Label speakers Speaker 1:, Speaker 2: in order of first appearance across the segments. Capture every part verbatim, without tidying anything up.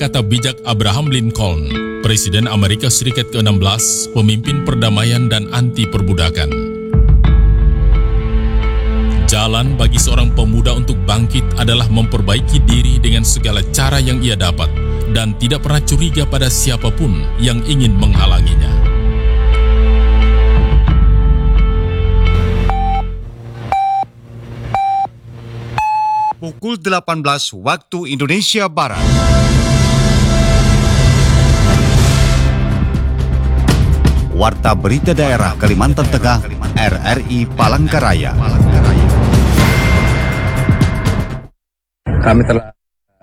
Speaker 1: Kata bijak Abraham Lincoln, Presiden Amerika Serikat ke enam belas, pemimpin perdamaian dan anti perbudakan. Jalan bagi seorang pemuda untuk bangkit adalah memperbaiki diri dengan segala cara yang ia dapat dan tidak pernah curiga pada siapapun yang ingin menghalanginya.
Speaker 2: Pukul delapan belas waktu Indonesia Barat. Warta Berita Daerah Kalimantan Tengah, R R I Palangkaraya.
Speaker 3: Kami telah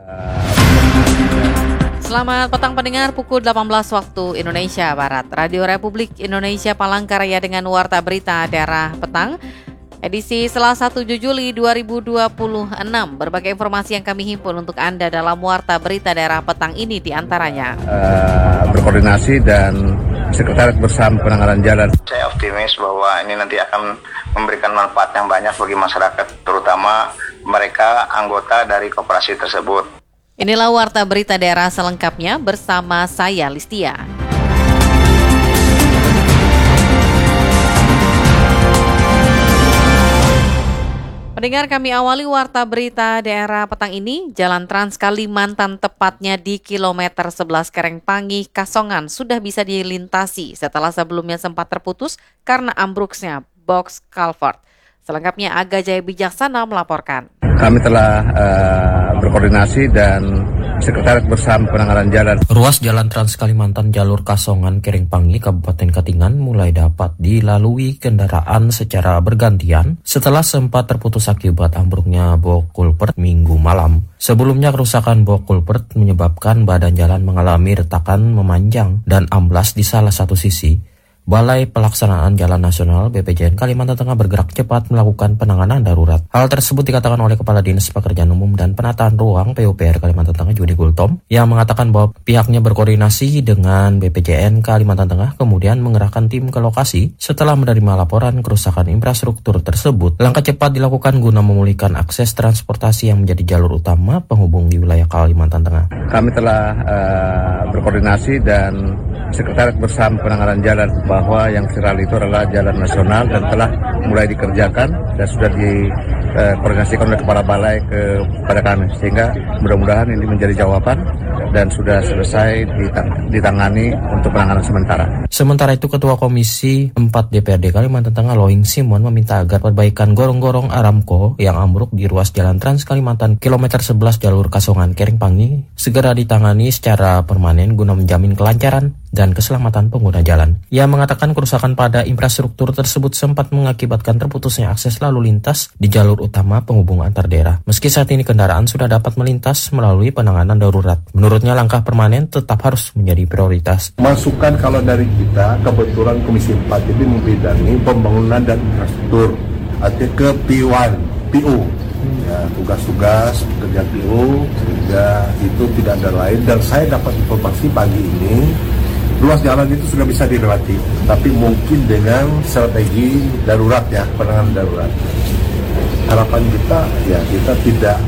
Speaker 4: Selamat petang pendengar, pukul delapan belas waktu Indonesia Barat. Radio Republik Indonesia Palangkaraya dengan Warta Berita Daerah Petang. Edisi Selasa tujuh Juli dua ribu dua puluh enam. Berbagai informasi yang kami himpun untuk Anda dalam Warta Berita Daerah Petang ini diantaranya.
Speaker 3: Uh, berkoordinasi dan Sekretariat Bersama Penanganan Jalan.
Speaker 5: Saya optimis bahwa ini nanti akan memberikan manfaat yang banyak bagi masyarakat, terutama mereka anggota dari koperasi tersebut.
Speaker 4: Inilah Warta Berita Daerah selengkapnya bersama saya, Listia. Pendengar, kami awali Warta Berita Daerah Petang ini. Jalan Trans Kalimantan tepatnya di kilometer sebelas Kerengpangi, Kasongan sudah bisa dilintasi setelah sebelumnya sempat terputus karena ambruknya box culvert. Selengkapnya Aga Jaya Bijaksana melaporkan.
Speaker 3: Kami telah uh, berkoordinasi dan Sekretariat Bersama Penanganan Jalan.
Speaker 6: Ruas Jalan Trans Kalimantan jalur Kasongan Kerengpangi Kabupaten Katingan mulai dapat dilalui kendaraan secara bergantian setelah sempat terputus akibat ambruknya box culvert Minggu malam. Sebelumnya kerusakan box culvert menyebabkan badan jalan mengalami retakan memanjang dan amblas di salah satu sisi. Balai Pelaksanaan Jalan Nasional B P J N Kalimantan Tengah bergerak cepat melakukan penanganan darurat. Hal tersebut dikatakan oleh Kepala Dinas Pekerjaan Umum dan Penataan Ruang P U P R Kalimantan Tengah Judi Gultom yang mengatakan bahwa pihaknya berkoordinasi dengan B P J N Kalimantan Tengah kemudian mengerahkan tim ke lokasi setelah menerima laporan kerusakan infrastruktur tersebut. Langkah cepat dilakukan guna memulihkan akses transportasi yang menjadi jalur utama penghubung di wilayah Kalimantan Tengah.
Speaker 3: Kami telah uh, berkoordinasi dan Sekretariat Bersama Penanganan Jalan bahwa yang viral itu adalah jalan nasional dan telah mulai dikerjakan dan sudah dikoordinasikan oleh Kepala Balai kepada kami, sehingga mudah-mudahan ini menjadi jawaban dan sudah selesai ditang- ditangani untuk penanganan sementara.
Speaker 6: Sementara itu Ketua Komisi empat D P R D Kalimantan Tengah Loing Simon meminta agar perbaikan gorong-gorong Aramco yang ambruk di ruas Jalan Trans Kalimantan kilometer sebelas jalur Kasongan Kerengpangi segera ditangani secara permanen guna menjamin kelancaran dan keselamatan pengguna jalan. Ia mengatakan kerusakan pada infrastruktur tersebut sempat mengakibatkan terputusnya akses lalu lintas di jalur utama penghubung antar daerah. Meski saat ini kendaraan sudah dapat melintas melalui penanganan darurat, menurutnya langkah permanen tetap harus menjadi prioritas.
Speaker 7: Masukan kalau dari kita, kebetulan Komisi empat ini membidangi pembangunan dan infrastruktur, artinya ke P satu, P U. Ya, tugas-tugas kerja P U, sehingga itu tidak ada lain. Dan saya dapat informasi pagi ini, ruas jalan itu sudah bisa dilewati, tapi mungkin dengan strategi darurat ya, penanganan darurat. Harapan kita ya kita tidak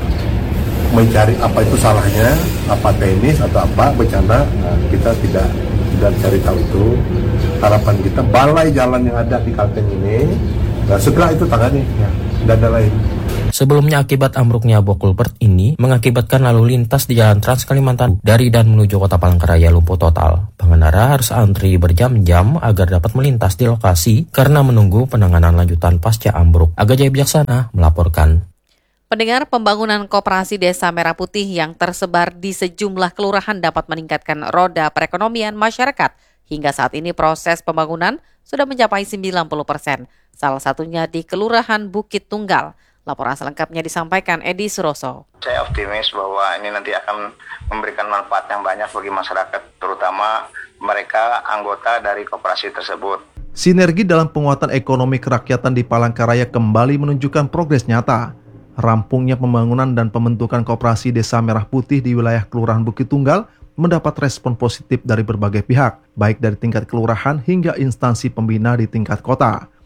Speaker 7: mencari apa itu salahnya, apa teknis atau apa bencana, nah, kita tidak tidak cari tahu itu. Harapan kita balai jalan yang ada di Kalteng ini, nah, segera itu tangani ya, tidak ada lain.
Speaker 6: Sebelumnya akibat ambruknya box culvert ini mengakibatkan lalu lintas di Jalan Trans Kalimantan dari dan menuju Kota Palangkaraya lumpuh total. Pengendara harus antri berjam-jam agar dapat melintas di lokasi karena menunggu penanganan lanjutan pasca ambruk. Aga Jaya Bijaksana melaporkan.
Speaker 4: Pendengar, pembangunan koperasi Desa Merah Putih yang tersebar di sejumlah kelurahan dapat meningkatkan roda perekonomian masyarakat. Hingga saat ini proses pembangunan sudah mencapai sembilan puluh persen. Salah satunya di Kelurahan Bukit Tunggal. Laporan selengkapnya disampaikan Edi Suroso.
Speaker 5: Saya optimis bahwa ini nanti akan memberikan manfaat yang banyak bagi masyarakat, terutama mereka anggota dari koperasi tersebut.
Speaker 8: Sinergi dalam penguatan ekonomi kerakyatan di Palangkaraya kembali menunjukkan progres nyata. Rampungnya pembangunan dan pembentukan koperasi Desa Merah Putih di wilayah Kelurahan Bukit Tunggal mendapat respon positif dari berbagai pihak, baik dari tingkat kelurahan hingga instansi pembina di tingkat kota.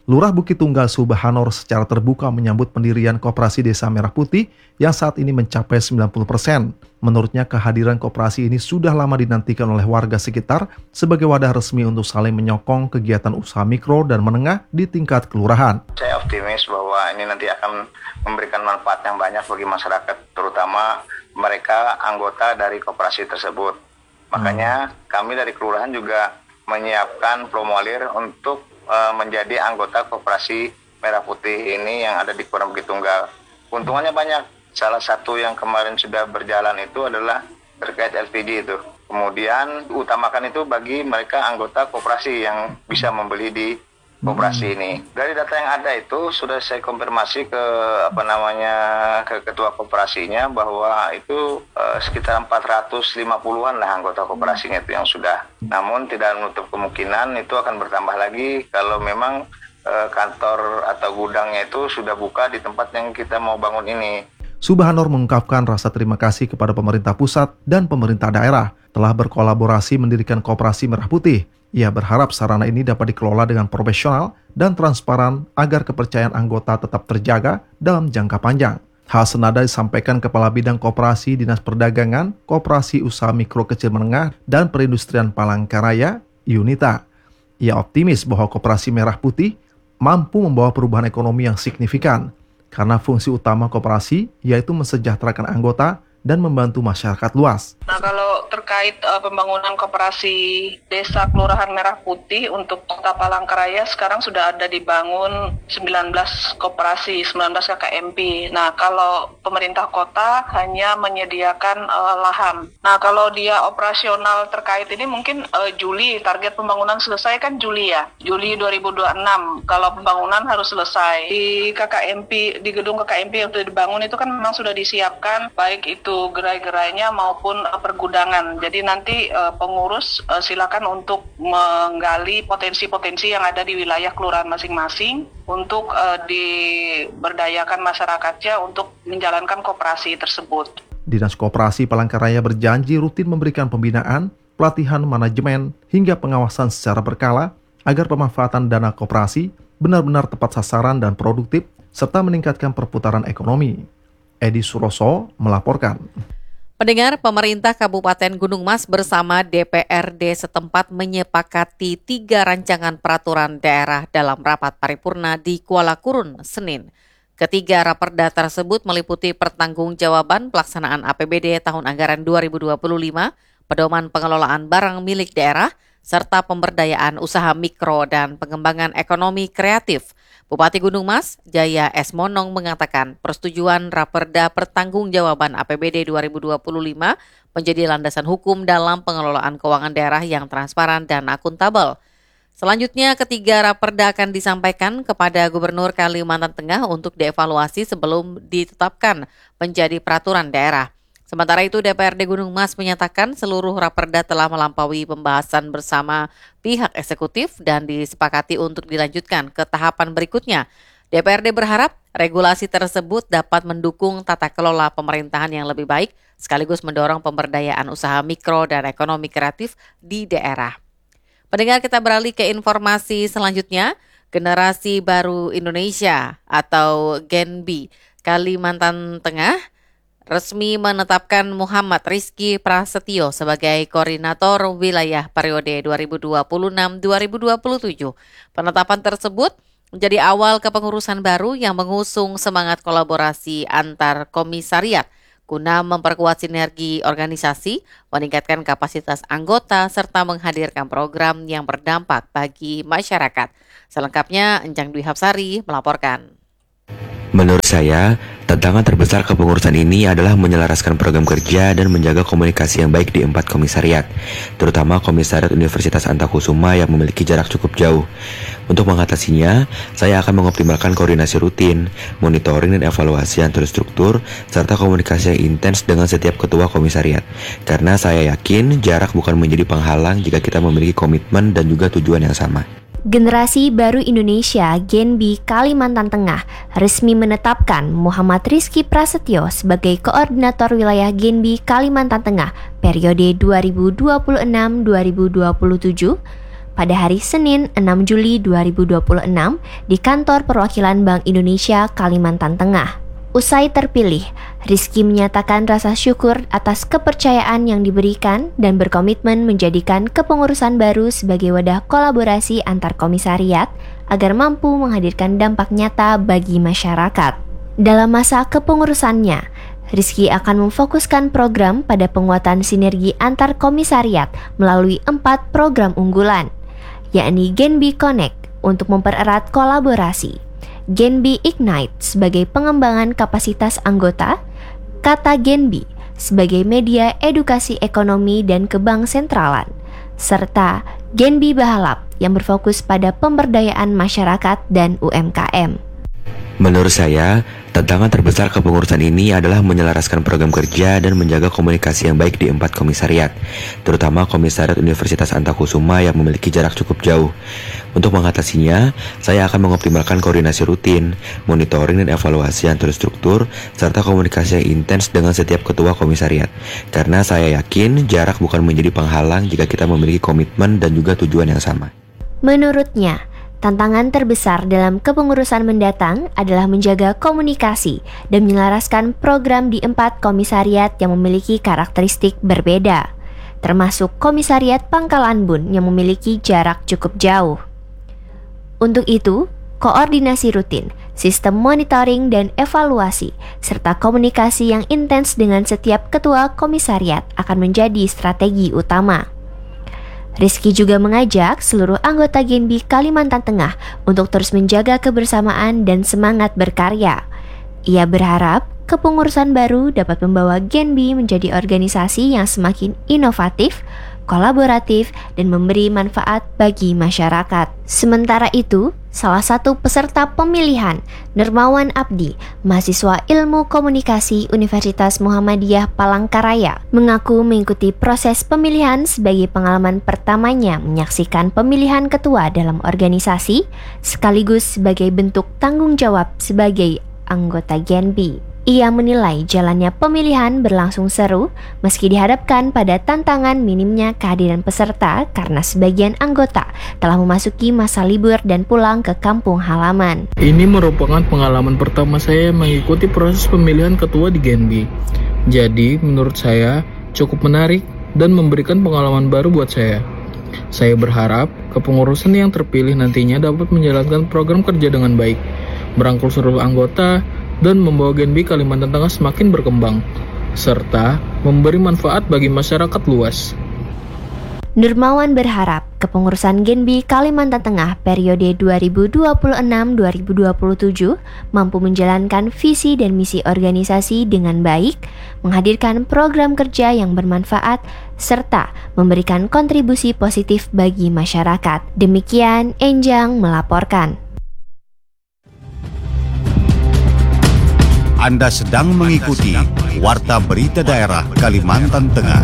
Speaker 8: Lurah Bukit Tunggal Subahanor secara terbuka menyambut pendirian Koperasi Desa Merah Putih yang saat ini mencapai sembilan puluh persen. Menurutnya kehadiran koperasi ini sudah lama dinantikan oleh warga sekitar sebagai wadah resmi untuk saling menyokong kegiatan usaha mikro dan menengah di tingkat kelurahan.
Speaker 5: Saya optimis bahwa ini nanti akan memberikan manfaat yang banyak bagi masyarakat, terutama mereka anggota dari koperasi tersebut. Makanya hmm. kami dari kelurahan juga menyiapkan formulir untuk uh, menjadi anggota Koperasi Merah Putih ini yang ada di Kelurahan Bukit Tunggal. Keuntungannya banyak. Salah satu yang kemarin sudah berjalan itu adalah terkait L P G itu. Kemudian utamakan itu bagi mereka anggota koperasi yang bisa membeli di koperasi hmm. ini. Dari data yang ada itu sudah saya konfirmasi ke apa namanya ke ketua koperasinya bahwa itu uh, sekitar empat ratus lima puluhan lah anggota koperasinya itu yang sudah. Namun tidak menutup kemungkinan itu akan bertambah lagi kalau memang uh, kantor atau gudangnya itu sudah buka di tempat yang kita mau bangun ini.
Speaker 8: Subahanor mengungkapkan rasa terima kasih kepada pemerintah pusat dan pemerintah daerah telah berkolaborasi mendirikan Koperasi Merah Putih. Ia berharap sarana ini dapat dikelola dengan profesional dan transparan agar kepercayaan anggota tetap terjaga dalam jangka panjang. Hal senada disampaikan Kepala Bidang Koperasi Dinas Perdagangan, Koperasi Usaha Mikro Kecil Menengah, dan Perindustrian Palangkaraya, Yunita. Ia optimis bahwa Koperasi Merah Putih mampu membawa perubahan ekonomi yang signifikan, karena fungsi utama koperasi yaitu mensejahterakan anggota dan membantu masyarakat luas.
Speaker 9: Nah, kalau terkait uh, pembangunan koperasi Desa Kelurahan Merah Putih untuk Kota Palangkaraya sekarang sudah ada dibangun sembilan belas koperasi, sembilan belas K K M P. Nah, kalau pemerintah kota hanya menyediakan uh, lahan. Nah, kalau dia operasional terkait ini mungkin uh, Juli, target pembangunan selesai kan Juli ya. Juli dua ribu dua puluh enam kalau pembangunan harus selesai. Di K K M P, di gedung K K M P yang sudah dibangun itu kan memang sudah disiapkan baik itu gerai-gerainya maupun uh, pergudangan. Jadi nanti uh, pengurus uh, silakan untuk menggali potensi-potensi yang ada di wilayah kelurahan masing-masing untuk uh, diberdayakan masyarakatnya untuk menjalankan koperasi tersebut.
Speaker 8: Dinas Koperasi Palangkaraya berjanji rutin memberikan pembinaan, pelatihan manajemen, hingga pengawasan secara berkala agar pemanfaatan dana koperasi benar-benar tepat sasaran dan produktif serta meningkatkan perputaran ekonomi. Edi Suroso melaporkan.
Speaker 4: Pendengar, pemerintah Kabupaten Gunung Mas bersama D P R D setempat menyepakati tiga rancangan peraturan daerah dalam rapat paripurna di Kuala Kurun, Senin. Ketiga raperda tersebut meliputi pertanggungjawaban pelaksanaan A P B D tahun anggaran dua ribu dua puluh lima, pedoman pengelolaan barang milik daerah, serta pemberdayaan usaha mikro dan pengembangan ekonomi kreatif. Bupati Gunung Mas, Jaya S. Monong mengatakan persetujuan raperda pertanggungjawaban A P B D dua ribu dua puluh lima menjadi landasan hukum dalam pengelolaan keuangan daerah yang transparan dan akuntabel. Selanjutnya, ketiga raperda akan disampaikan kepada Gubernur Kalimantan Tengah untuk dievaluasi sebelum ditetapkan menjadi peraturan daerah. Sementara itu, D P R D Gunung Mas menyatakan seluruh raperda telah melampaui pembahasan bersama pihak eksekutif dan disepakati untuk dilanjutkan ke tahapan berikutnya. D P R D berharap regulasi tersebut dapat mendukung tata kelola pemerintahan yang lebih baik, sekaligus mendorong pemberdayaan usaha mikro dan ekonomi kreatif di daerah. Pendengar, kita beralih ke informasi selanjutnya. Generasi Baru Indonesia atau Gen B Kalimantan Tengah resmi menetapkan Muhammad Rizky Prasetyo sebagai koordinator wilayah periode dua ribu dua puluh enam sampai dua ribu dua puluh tujuh. Penetapan tersebut menjadi awal kepengurusan baru yang mengusung semangat kolaborasi antar komisariat guna memperkuat sinergi organisasi, meningkatkan kapasitas anggota, serta menghadirkan program yang berdampak bagi masyarakat. Selengkapnya, Enjang Dwi Hapsari melaporkan.
Speaker 10: Menurut saya, tantangan terbesar kepengurusan ini adalah menyelaraskan program kerja dan menjaga komunikasi yang baik di empat komisariat, terutama Komisariat Universitas Antakusuma yang memiliki jarak cukup jauh. Untuk mengatasinya, saya akan mengoptimalkan koordinasi rutin, monitoring dan evaluasi antar struktur, serta komunikasi yang intens dengan setiap ketua komisariat. Karena saya yakin jarak bukan menjadi penghalang jika kita memiliki komitmen dan juga tujuan yang sama.
Speaker 11: Generasi Baru Indonesia Gen B Kalimantan Tengah resmi menetapkan Muhammad Rizky Prasetyo sebagai koordinator wilayah Gen B Kalimantan Tengah periode dua ribu dua puluh enam sampai dua ribu dua puluh tujuh. pada hari Senin enam Juli dua ribu dua puluh enam di kantor perwakilan Bank Indonesia Kalimantan Tengah. Usai terpilih, Rizky menyatakan rasa syukur atas kepercayaan yang diberikan dan berkomitmen menjadikan kepengurusan baru sebagai wadah kolaborasi antar komisariat agar mampu menghadirkan dampak nyata bagi masyarakat. Dalam masa kepengurusannya, Rizky akan memfokuskan program pada penguatan sinergi antar komisariat melalui empat program unggulan, yakni Genbi Connect untuk mempererat kolaborasi, Genbi Ignite sebagai pengembangan kapasitas anggota, Kata Genbi sebagai media edukasi ekonomi dan kebang sentralan, serta Genbi Bahalap yang berfokus pada pemberdayaan masyarakat dan U M K M.
Speaker 10: Menurut saya, tantangan terbesar kepengurusan ini adalah menyelaraskan program kerja dan menjaga komunikasi yang baik di empat komisariat, terutama Komisariat Universitas Antakusuma yang memiliki jarak cukup jauh. Untuk mengatasinya, saya akan mengoptimalkan koordinasi rutin, monitoring dan evaluasi yang terstruktur, serta komunikasi yang intens dengan setiap ketua komisariat. Karena saya yakin jarak bukan menjadi penghalang jika kita memiliki komitmen dan juga tujuan yang sama.
Speaker 11: Menurutnya, tantangan terbesar dalam kepengurusan mendatang adalah menjaga komunikasi dan menyelaraskan program di empat komisariat yang memiliki karakteristik berbeda, termasuk Komisariat Pangkalan Bun yang memiliki jarak cukup jauh. Untuk itu, koordinasi rutin, sistem monitoring dan evaluasi, serta komunikasi yang intens dengan setiap ketua komisariat akan menjadi strategi utama. Rizky juga mengajak seluruh anggota Genbi Kalimantan Tengah untuk terus menjaga kebersamaan dan semangat berkarya. Ia berharap kepengurusan baru dapat membawa Genbi menjadi organisasi yang semakin inovatif, kolaboratif, dan memberi manfaat bagi masyarakat. Sementara itu, salah satu peserta pemilihan, Nurmawan Abdi, mahasiswa Ilmu Komunikasi Universitas Muhammadiyah Palangkaraya, mengaku mengikuti proses pemilihan sebagai pengalaman pertamanya menyaksikan pemilihan ketua dalam organisasi, sekaligus sebagai bentuk tanggung jawab sebagai anggota Genbi. Ia menilai jalannya pemilihan berlangsung seru meski dihadapkan pada tantangan minimnya kehadiran peserta karena sebagian anggota telah memasuki masa libur dan pulang ke kampung halaman.
Speaker 12: Ini merupakan pengalaman pertama saya mengikuti proses pemilihan ketua di Genbi. Jadi menurut saya cukup menarik dan memberikan pengalaman baru buat saya. Saya berharap kepengurusan yang terpilih nantinya dapat menjalankan program kerja dengan baik, merangkul seluruh anggota, dan membawa Genbi Kalimantan Tengah semakin berkembang, serta memberi manfaat bagi masyarakat luas.
Speaker 11: Nurmawan berharap kepengurusan Genbi Kalimantan Tengah periode dua ribu dua puluh enam sampai dua ribu dua puluh tujuh mampu menjalankan visi dan misi organisasi dengan baik, menghadirkan program kerja yang bermanfaat, serta memberikan kontribusi positif bagi masyarakat. Demikian Enjang melaporkan.
Speaker 2: Anda sedang mengikuti Warta Berita Daerah Kalimantan Tengah.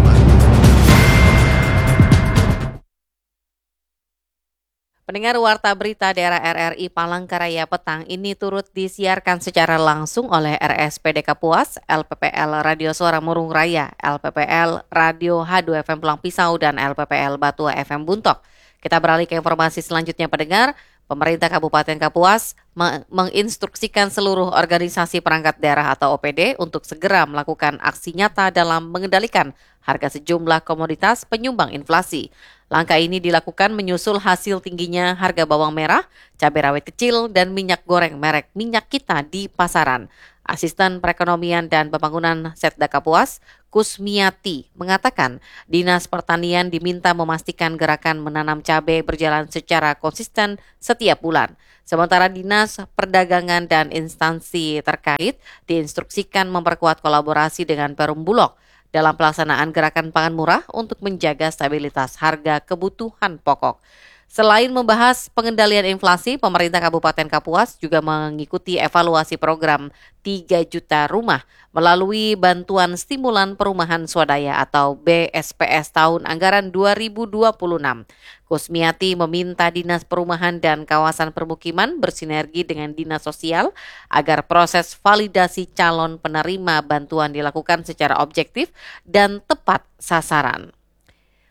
Speaker 4: Pendengar Warta Berita Daerah R R I Palangkaraya petang ini turut disiarkan secara langsung oleh R S P D Kapuas, L P P L Radio Suara Murung Raya, L P P L Radio H dua F M Pulang Pisau, dan L P P L Batua F M Buntok. Kita beralih ke informasi selanjutnya, pendengar. Pemerintah Kabupaten Kapuas menginstruksikan seluruh organisasi perangkat daerah atau O P D untuk segera melakukan aksi nyata dalam mengendalikan harga sejumlah komoditas penyumbang inflasi. Langkah ini dilakukan menyusul hasil tingginya harga bawang merah, cabai rawit kecil, dan minyak goreng merek Minyak Kita di pasaran. Asisten Perekonomian dan Pembangunan Setda Kapuas, Kusmiati, mengatakan Dinas Pertanian diminta memastikan gerakan menanam cabai berjalan secara konsisten setiap bulan. Sementara Dinas Perdagangan dan instansi terkait diinstruksikan memperkuat kolaborasi dengan Perum Bulog dalam pelaksanaan gerakan pangan murah untuk menjaga stabilitas harga kebutuhan pokok. Selain membahas pengendalian inflasi, pemerintah Kabupaten Kapuas juga mengikuti evaluasi program tiga juta rumah melalui bantuan stimulan perumahan swadaya atau B S P S tahun anggaran dua ribu dua puluh enam. Kusmiati meminta Dinas Perumahan dan Kawasan Permukiman bersinergi dengan Dinas Sosial agar proses validasi calon penerima bantuan dilakukan secara objektif dan tepat sasaran.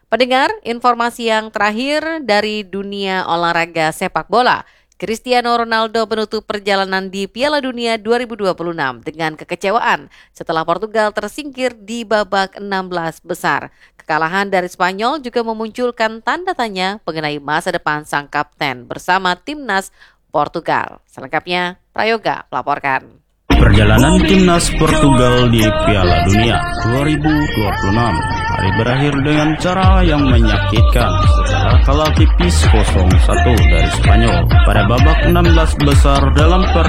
Speaker 4: Pendengar, informasi yang terakhir dari dunia olahraga sepak bola. Cristiano Ronaldo menutup perjalanan di Piala Dunia dua ribu dua puluh enam dengan kekecewaan setelah Portugal tersingkir di babak enam belas besar. Kekalahan dari Spanyol juga memunculkan tanda tanya mengenai masa depan sang kapten bersama timnas Portugal. Selengkapnya, Prayoga melaporkan.
Speaker 13: Perjalanan timnas Portugal di Piala Dunia dua ribu dua puluh enam hari berakhir dengan cara yang menyakitkan setelah kalah tipis nol satu dari Spanyol pada babak enam belas besar dalam pertandingan